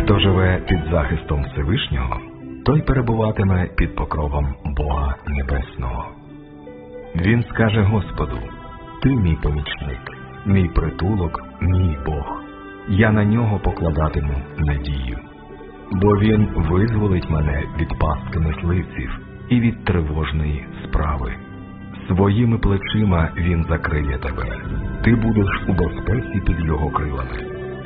Хто живе під захистом Всевишнього, той перебуватиме під покровом Бога Небесного. Він скаже Господу: «Ти мій помічник, мій притулок, мій Бог. Я на нього покладатиму надію. Бо він визволить мене від пастки мисливців і від тривожної справи. Своїми плечима він закриє тебе. Ти будеш у безпеці під його крилами.